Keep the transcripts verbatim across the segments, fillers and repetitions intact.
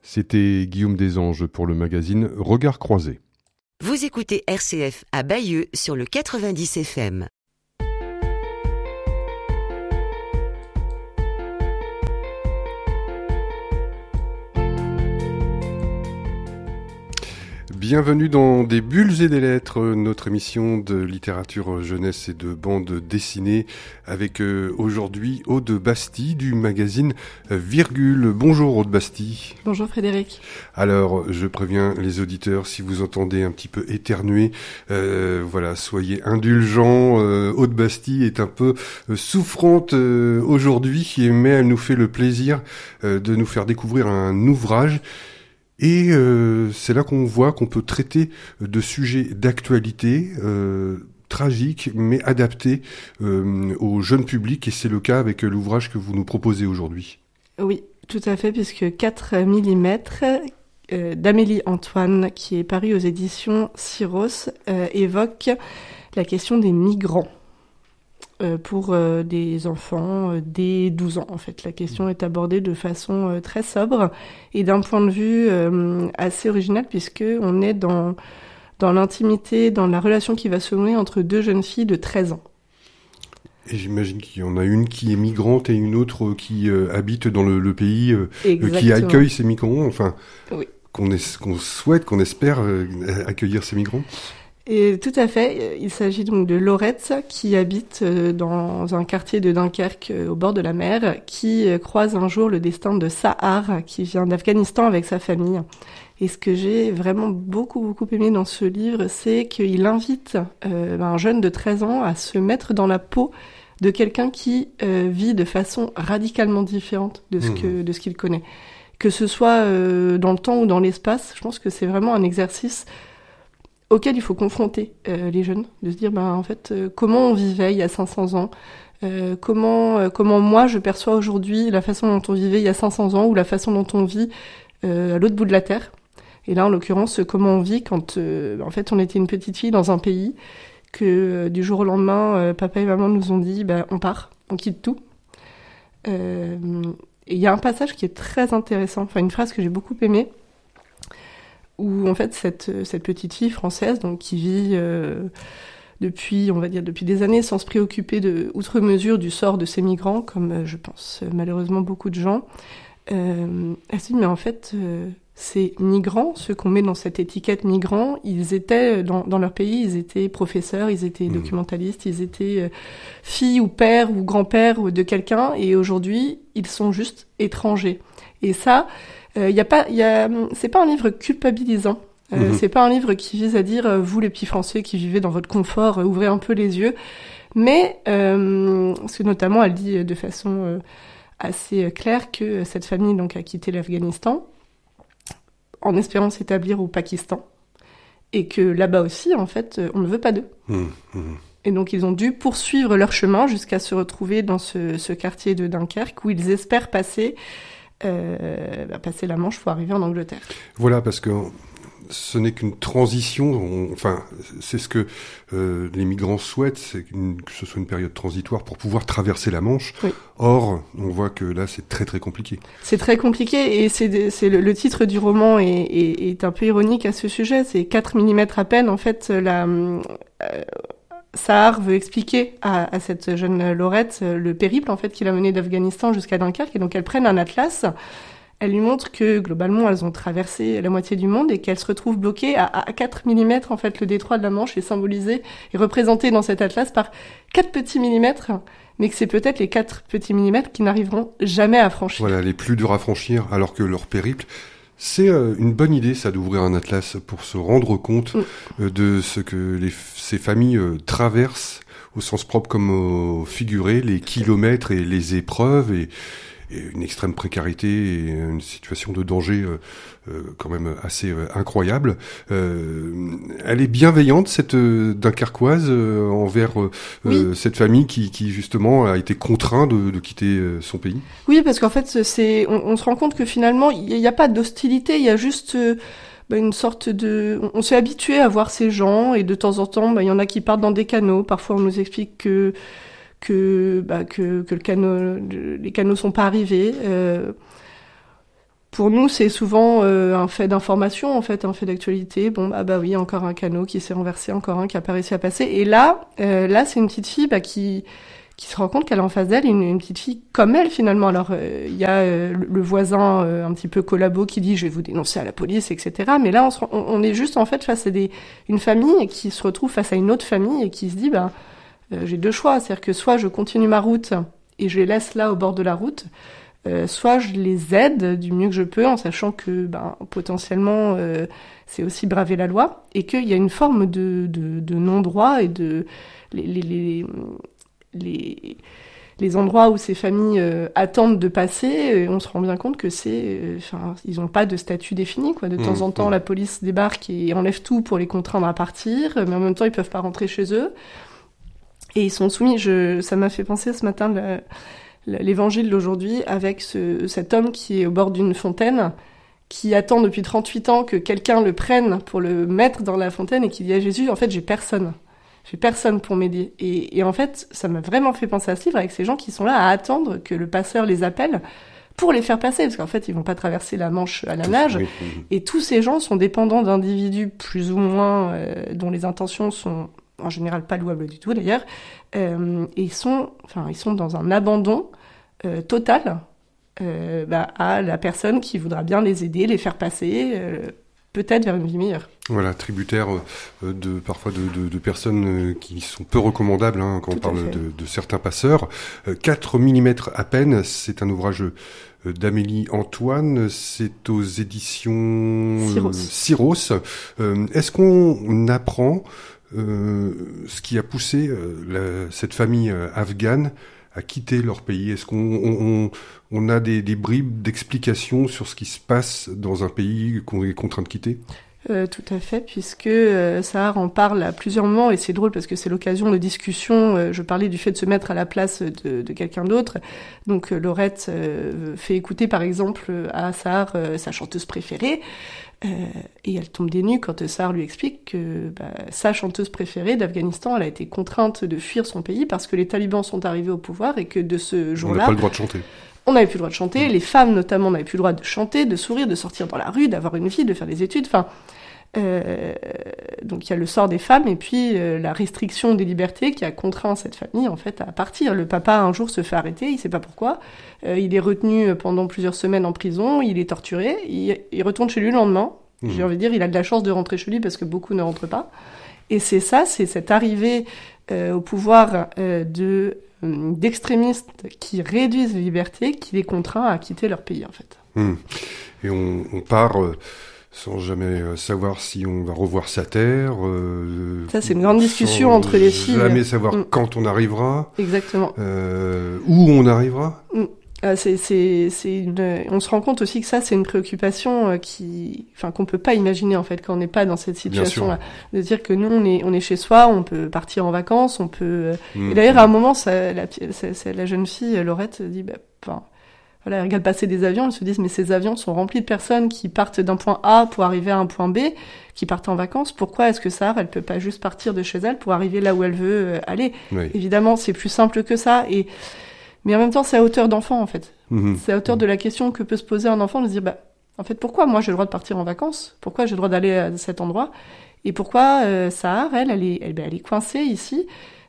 C'était Guillaume Desanges pour le magazine Regard Croisé. Vous écoutez R C F à Bayeux sur le quatre-vingt-dix F M. Bienvenue dans Des bulles et des lettres, notre émission de littérature jeunesse et de bande dessinée avec euh, aujourd'hui Aude Bastille du magazine Virgule. Bonjour Aude Bastille. Bonjour Frédéric. Alors, je préviens les auditeurs, si vous entendez un petit peu éternuer, euh, voilà, soyez indulgents. Euh, Aude Bastille est un peu euh, souffrante euh, aujourd'hui, mais elle nous fait le plaisir euh, de nous faire découvrir un ouvrage. Et euh, c'est là qu'on voit qu'on peut traiter de sujets d'actualité euh, tragiques, mais adaptés euh, au jeune public. Et c'est le cas avec l'ouvrage que vous nous proposez aujourd'hui. Oui, tout à fait, puisque quatre millimètres euh, d'Amélie Antoine, qui est paru aux éditions Syros, euh, évoque la question des migrants. Euh, pour euh, des enfants euh, dès douze ans, en fait. La question est abordée de façon euh, très sobre et d'un point de vue euh, assez original, puisqu'on est dans, dans l'intimité, dans la relation qui va se nouer entre deux jeunes filles de treize ans. Et j'imagine qu'il y en a une qui est migrante et une autre qui euh, habite dans le, le pays, euh, qui accueille ces migrants, enfin, oui. qu'on, est, qu'on souhaite, qu'on espère euh, accueillir ces migrants. Et tout à fait, il s'agit donc de Laurette qui habite dans un quartier de Dunkerque au bord de la mer, qui croise un jour le destin de Sahar qui vient d'Afghanistan avec sa famille. Et ce que j'ai vraiment beaucoup beaucoup aimé dans ce livre, c'est qu'il invite euh, un jeune de treize ans à se mettre dans la peau de quelqu'un qui euh, vit de façon radicalement différente de ce, que, de ce qu'il connaît. Que ce soit euh, dans le temps ou dans l'espace, je pense que c'est vraiment un exercice auquel il faut confronter euh, les jeunes, de se dire ben en fait euh, comment on vivait il y a cinq cents ans, euh, comment euh, comment moi je perçois aujourd'hui la façon dont on vivait il y a cinq cents ans ou la façon dont on vit euh, à l'autre bout de la terre. Et là en l'occurrence comment on vit quand euh, en fait on était une petite fille dans un pays que euh, du jour au lendemain euh, papa et maman nous ont dit ben on part, on quitte tout. Euh, et il y a un passage qui est très intéressant, enfin une phrase que j'ai beaucoup aimée, où en fait cette cette petite fille française donc qui vit euh, depuis on va dire depuis des années sans se préoccuper de outre mesure du sort de ces migrants, comme euh, je pense euh, malheureusement beaucoup de gens, euh, elle se dit mais en fait euh, ces migrants, ceux qu'on met dans cette étiquette migrants, ils étaient dans dans leur pays, ils étaient professeurs, ils étaient mmh. documentalistes, ils étaient euh, filles ou pères ou grands-pères de quelqu'un, et aujourd'hui ils sont juste étrangers. Et ça il euh, y a pas, il y a, c'est pas un livre culpabilisant. Euh, mmh. C'est pas un livre qui vise à dire euh, vous les petits Français qui vivez dans votre confort, euh, ouvrez un peu les yeux. Mais euh, parce que notamment elle dit de façon euh, assez claire que cette famille donc a quitté l'Afghanistan en espérant s'établir au Pakistan et que là-bas aussi en fait on ne veut pas d'eux. Mmh. Mmh. Et donc ils ont dû poursuivre leur chemin jusqu'à se retrouver dans ce, ce quartier de Dunkerque où ils espèrent passer. Euh, bah, passer la Manche pour arriver en Angleterre. Voilà, parce que ce n'est qu'une transition, on, enfin, c'est ce que euh, les migrants souhaitent, c'est qu'une, que ce soit une période transitoire pour pouvoir traverser la Manche. Oui. Or, on voit que là, c'est très très compliqué. C'est très compliqué, et c'est, c'est le, le titre du roman est, est, est un peu ironique à ce sujet. C'est quatre millimètres à peine, en fait, la... Euh, Sahar veut expliquer à, à cette jeune Laurette le périple en fait qu'il a mené d'Afghanistan jusqu'à Dunkerque, et donc elles prennent un atlas, elle lui montre que globalement elles ont traversé la moitié du monde et qu'elles se retrouvent bloquées à, à quatre millimètres en fait. Le détroit de la Manche est symbolisé et représenté dans cet atlas par quatre petits millimètres, mais que c'est peut-être les quatre petits millimètres qui n'arriveront jamais à franchir. Voilà, les plus durs à franchir, alors que leur périple. C'est euh, une bonne idée, ça, d'ouvrir un atlas pour se rendre compte euh, de ce que les, ces familles euh, traversent, au sens propre comme au figuré, les kilomètres et les épreuves, et, et une extrême précarité et une situation de danger euh, euh, quand même assez euh, incroyable. Euh, elle est bienveillante, cette euh, Dunkerquoise, euh, envers euh, oui. euh, cette famille qui, qui justement a été contrainte de, de quitter euh, son pays. Oui, parce qu'en fait, c'est, on, on se rend compte que finalement, il n'y a pas d'hostilité, il y a juste euh, bah, une sorte de... On, on s'est habitué à voir ces gens, et de temps en temps, bah, il y en a qui partent dans des canaux. Parfois, on nous explique que que bah, que, que le canot, les canaux sont pas arrivés. Euh, Pour nous, c'est souvent euh, un fait d'information, en fait, un fait d'actualité. Bon, ah bah oui, encore un canot qui s'est renversé, encore un qui a pas réussi à passer. Et là, euh, là, c'est une petite fille bah, qui qui se rend compte qu'elle a en face d'elle une, une petite fille comme elle, finalement. Alors, il euh, y a euh, le voisin euh, un petit peu collabo qui dit « je vais vous dénoncer à la police », et cetera. Mais là, on, se, on, on est juste, en fait, face à des, une famille qui se retrouve face à une autre famille et qui se dit bah, euh, « j'ai deux choix. C'est-à-dire que soit je continue ma route et je les laisse là, au bord de la route, Euh, soit je les aide du mieux que je peux en sachant que ben, potentiellement euh, c'est aussi braver la loi et qu'il y a une forme de, de, de non-droit et de les, les, les, les, les endroits où ces familles euh, attendent de passer, et on se rend bien compte que c'est, enfin, euh, ils n'ont pas de statut défini, quoi. De mmh, temps en temps, mmh. la police débarque et enlève tout pour les contraindre à partir, mais en même temps, ils peuvent pas rentrer chez eux et ils sont soumis. Je, ça m'a fait penser ce matin. Le, l'évangile d'aujourd'hui avec ce, cet homme qui est au bord d'une fontaine, qui attend depuis trente-huit ans que quelqu'un le prenne pour le mettre dans la fontaine et qui dit à Jésus, en fait, j'ai personne. J'ai personne pour m'aider. Et, et en fait, ça m'a vraiment fait penser à ce livre avec ces gens qui sont là à attendre que le passeur les appelle pour les faire passer, parce qu'en fait, ils vont pas traverser la Manche à la nage. Oui, oui. Et tous ces gens sont dépendants d'individus plus ou moins euh, dont les intentions sont en général pas louables du tout d'ailleurs. Euh, et ils sont, enfin, ils sont dans un abandon Euh, total euh, bah, à la personne qui voudra bien les aider, les faire passer, euh, peut-être vers une vie meilleure. Voilà, tributaire euh, de parfois de, de, de personnes euh, qui sont peu recommandables hein, quand Tout on parle de, de certains passeurs. Euh, quatre millimètres à peine, c'est un ouvrage euh, d'Amélie Antoine, c'est aux éditions Syros. Euh, Syros. Euh, est-ce qu'on apprend euh, ce qui a poussé euh, la, cette famille euh, afghane à quitter leur pays? Est-ce qu'on on, on a des, des bribes d'explications sur ce qui se passe dans un pays qu'on est contraint de quitter? Euh, tout à fait, puisque euh, Sahar en parle à plusieurs moments, et c'est drôle parce que c'est l'occasion de discussion. Euh, je parlais du fait de se mettre à la place de, de quelqu'un d'autre. Donc euh, Laurette euh, fait écouter par exemple à Sahar euh, sa chanteuse préférée, euh, et elle tombe des nues quand Sahar lui explique que bah, sa chanteuse préférée d'Afghanistan, elle a été contrainte de fuir son pays parce que les talibans sont arrivés au pouvoir et que de ce jour-là... On n'a pas le droit de chanter. On n'avait plus le droit de chanter, mmh. les femmes notamment n'avaient plus le droit de chanter, de sourire, de sortir dans la rue, d'avoir une vie, de faire des études, enfin... Euh, donc il y a le sort des femmes et puis euh, la restriction des libertés qui a contraint cette famille en fait à partir. Le papa un jour se fait arrêter, il sait pas pourquoi, euh, il est retenu pendant plusieurs semaines en prison, il est torturé, il, il retourne chez lui le lendemain. Mmh. J'ai envie de dire, il a de la chance de rentrer chez lui parce que beaucoup ne rentrent pas. Et c'est ça, c'est cette arrivée euh, au pouvoir euh, de euh, d'extrémistes qui réduisent les libertés, qui les contraint à quitter leur pays en fait. Mmh. Et on, on part. Euh... sans jamais savoir si on va revoir sa terre. Euh, ça, c'est une grande discussion entre les filles. Jamais savoir mmh. quand on arrivera. Exactement. Euh, où on arrivera. Mmh. Euh, c'est, c'est, c'est une... On se rend compte aussi que ça, c'est une préoccupation qui, enfin, qu'on peut pas imaginer en fait quand on n'est pas dans cette situation-là. De dire que nous, on est, on est chez soi, on peut partir en vacances, on peut. Mmh. Et d'ailleurs, à un moment, ça, la, ça, ça, la jeune fille Laurette dit, bah, enfin. Voilà, ils regardent passer des avions, ils se disent mais ces avions sont remplis de personnes qui partent d'un point A pour arriver à un point B, qui partent en vacances. Pourquoi est-ce que Sahar, elle peut pas juste partir de chez elle pour arriver là où elle veut aller? Oui. Évidemment, c'est plus simple que ça. Et mais en même temps, c'est à hauteur d'enfant en fait. Mmh. C'est à hauteur mmh. de la question que peut se poser un enfant de se dire bah en fait pourquoi moi j'ai le droit de partir en vacances? Pourquoi j'ai le droit d'aller à cet endroit? Et pourquoi euh, Sahar, elle, elle est, elle, ben, elle est coincée ici.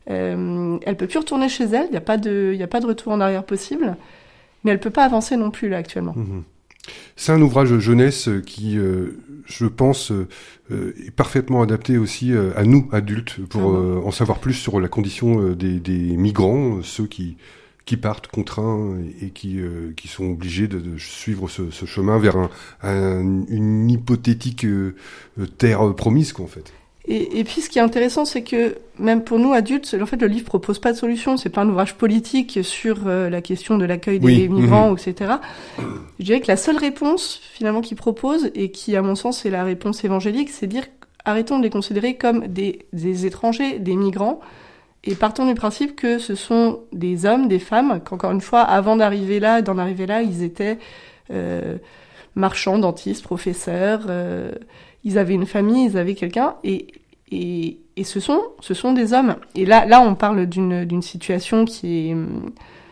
Euh, elle peut plus retourner chez elle. Il y a pas de, il y a pas de retour en arrière possible. Mais elle peut pas avancer non plus, là, actuellement. Mmh. C'est un ouvrage de jeunesse qui, euh, je pense, euh, est parfaitement adapté aussi euh, à nous, adultes, pour ah bon. euh, en savoir plus sur la condition euh, des, des migrants, ceux qui, qui partent contraints et, et qui, euh, qui sont obligés de, de suivre ce, ce chemin vers un, un, une hypothétique euh, terre promise, quoi, en fait. Et, et puis, ce qui est intéressant, c'est que même pour nous adultes, en fait, le livre propose pas de solution. C'est pas un ouvrage politique sur euh, la question de l'accueil des oui. migrants, mmh. et cetera. Je dirais que la seule réponse finalement qu'il propose et qui, à mon sens, est la réponse évangélique, c'est dire arrêtons de les considérer comme des, des étrangers, des migrants, et partons du principe que ce sont des hommes, des femmes, qu'encore une fois, avant d'arriver là, d'en arriver là, ils étaient euh, marchands, dentistes, professeurs. Euh, ils avaient une famille, ils avaient quelqu'un, et Et, et ce sont, ce sont des hommes. Et là, là, on parle d'une, d'une situation qui est,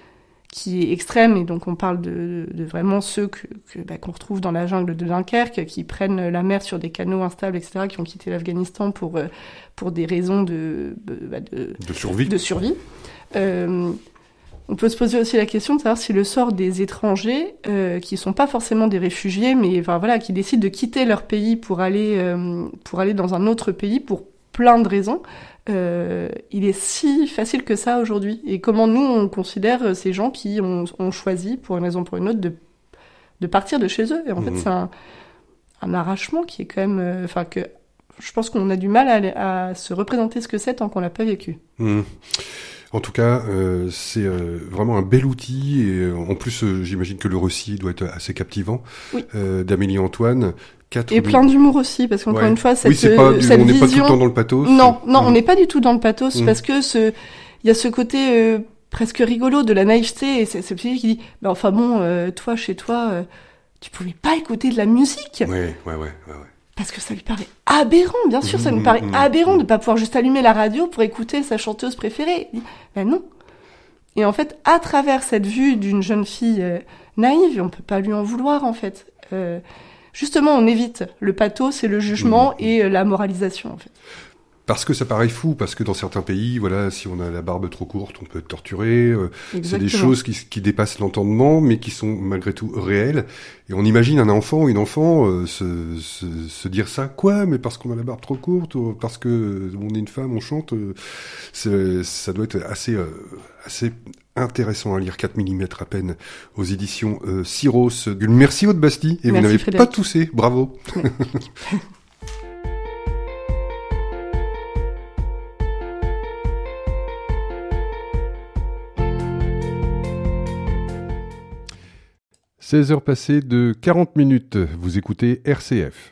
qui est extrême, et donc on parle de, de vraiment ceux que, que, bah, qu'on retrouve dans la jungle de Dunkerque, qui prennent la mer sur des canaux instables, et cetera, qui ont quitté l'Afghanistan pour, pour des raisons de, bah, de, de survie. De survie. Euh, on peut se poser aussi la question de savoir si le sort des étrangers, euh, qui sont pas forcément des réfugiés, mais enfin, voilà, qui décident de quitter leur pays pour aller, euh, pour aller dans un autre pays pour plein de raisons, Euh, il est si facile que ça aujourd'hui. Et comment nous, on considère ces gens qui ont, ont choisi, pour une raison ou pour une autre, de, de partir de chez eux. Et en mmh. fait, c'est un, un arrachement qui est quand même... Enfin, euh, que je pense qu'on a du mal à, à se représenter ce que c'est tant qu'on l'a pas vécu. Mmh. En tout cas, euh, c'est euh, vraiment un bel outil. Et euh, en plus, euh, j'imagine que le récit doit être assez captivant. Oui. Euh, d'Amélie Antoine. Quatre et plein d'humour aussi, parce qu'encore ouais. une fois, cette, oui, c'est pas du, cette on vision... n'est pas tout le temps dans le pathos. Non, non, mmh. on n'est pas du tout dans le pathos, mmh. parce que ce, il y a ce côté euh, presque rigolo de la naïveté, et c'est ce petit qui dit, bah, enfin bon, euh, toi, chez toi, euh, tu pouvais pas écouter de la musique. Ouais, ouais, ouais, ouais, ouais. Parce que ça lui paraît aberrant, bien sûr, mmh, ça nous paraît mmh, aberrant mmh. de pas pouvoir juste allumer la radio pour écouter sa chanteuse préférée. Ben non. Et en fait, à travers cette vue d'une jeune fille euh, naïve, on peut pas lui en vouloir, en fait. Euh, Justement, on évite le pathos et le jugement mmh. et la moralisation, en fait. Parce que ça paraît fou, parce que dans certains pays, voilà, si on a la barbe trop courte, on peut être torturé. Euh, c'est des choses qui, qui dépassent l'entendement, mais qui sont malgré tout réelles. Et on imagine un enfant ou une enfant euh, se, se, se dire ça, quoi, mais parce qu'on a la barbe trop courte, ou parce que on est une femme, on chante. Euh, c'est, ça doit être assez, euh, assez intéressant à lire, quatre millimètres à peine, aux éditions euh, Syros. Merci Aude Bastille, et Merci vous n'avez Frédéric. Pas toussé, bravo. seize heures passées de quarante minutes, vous écoutez R C F.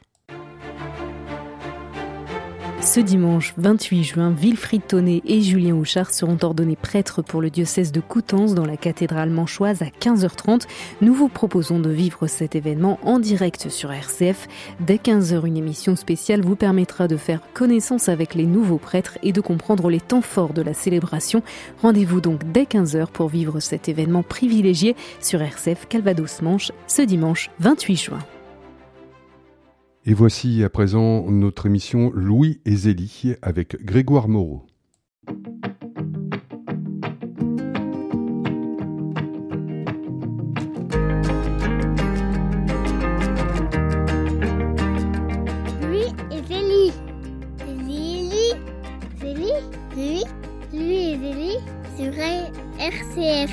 Ce dimanche vingt-huit juin, Wilfried Tonnet et Julien Houchard seront ordonnés prêtres pour le diocèse de Coutances dans la cathédrale manchoise à quinze heures trente. Nous vous proposons de vivre cet événement en direct sur R C F. Dès quinze heures, une émission spéciale vous permettra de faire connaissance avec les nouveaux prêtres et de comprendre les temps forts de la célébration. Rendez-vous donc dès quinze heures pour vivre cet événement privilégié sur R C F Calvados-Manche ce dimanche vingt-huit juin. Et voici à présent notre émission Louis et Zélie avec Grégoire Moreau. Louis et Zélie. Zélie, Zélie, Louis, Louis et Zélie sur R C F.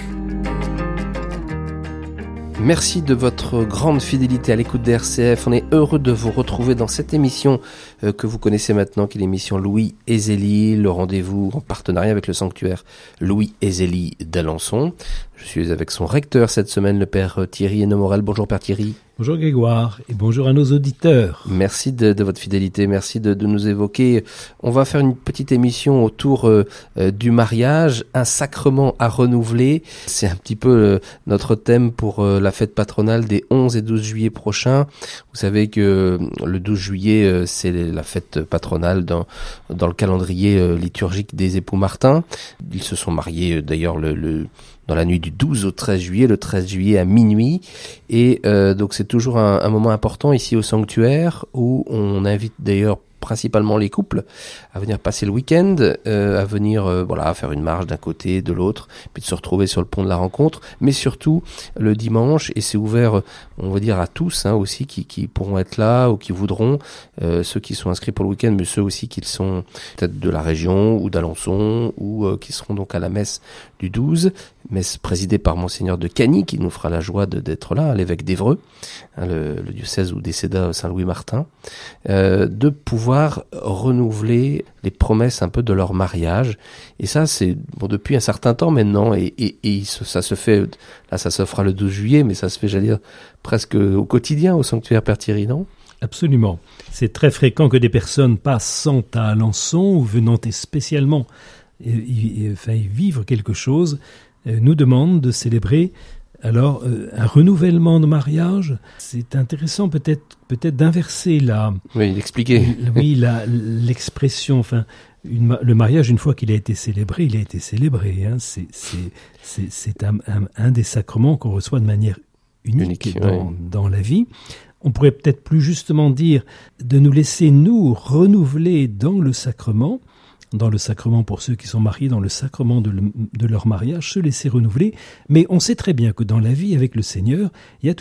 Merci de votre grande fidélité à l'écoute de R C F. On est heureux de vous retrouver dans cette émission euh, que vous connaissez maintenant, qui est l'émission Louis et Zélie, le rendez-vous en partenariat avec le sanctuaire Louis et Zélie d'Alençon. Je suis avec son recteur cette semaine, le père Thierry Hénomorel. Bonjour père Thierry. Bonjour Grégoire et bonjour à nos auditeurs. Merci de, de votre fidélité, merci de, de nous évoquer. On va faire une petite émission autour euh, du mariage, un sacrement à renouveler. C'est un petit peu euh, notre thème pour euh, la fête patronale des onze et douze juillet prochains. Vous savez que euh, le douze juillet, euh, c'est la fête patronale dans, dans le calendrier euh, liturgique des époux Martin. Ils se sont mariés euh, d'ailleurs le... le dans la nuit du douze au treize juillet, le treize juillet à minuit. Et euh, donc c'est toujours un, un moment important ici au sanctuaire où on invite d'ailleurs principalement les couples à venir passer le week-end, euh, à venir euh, voilà faire une marche d'un côté, de l'autre, puis de se retrouver sur le pont de la rencontre, mais surtout le dimanche, et c'est ouvert, on va dire à tous hein, aussi qui, qui pourront être là ou qui voudront, euh, ceux qui sont inscrits pour le week-end, mais ceux aussi qui sont peut-être de la région ou d'Alençon ou euh, qui seront donc à la messe du douze, messe présidée par Monseigneur de Cagny, qui nous fera la joie de, d'être là, l'évêque d'Évreux, hein, le, le diocèse où décéda Saint Louis Martin, euh, de pouvoir renouveler les promesses un peu de leur mariage. Et ça, c'est bon depuis un certain temps maintenant, et, et, et ça se fait, là ça se fera le douze juillet, mais ça se fait, j'allais dire, presque au quotidien au sanctuaire Père Thierry, non ? Absolument. C'est très fréquent que des personnes passant à Alençon ou venant spécialement et, et, enfin, vivre quelque chose, euh, nous demandent de célébrer alors euh, un renouvellement de mariage. C'est intéressant peut-être peut-être d'inverser la oui d'expliquer oui la l'expression enfin une, le mariage, une fois qu'il a été célébré, il a été célébré. Hein. C'est, c'est, c'est, c'est un, un, un des sacrements qu'on reçoit de manière unique, unique dans, ouais. dans la vie. On pourrait peut-être plus justement dire de nous laisser, nous, renouveler dans le sacrement, dans le sacrement pour ceux qui sont mariés, dans le sacrement de, le, de leur mariage, se laisser renouveler. Mais on sait très bien que dans la vie avec le Seigneur, il y a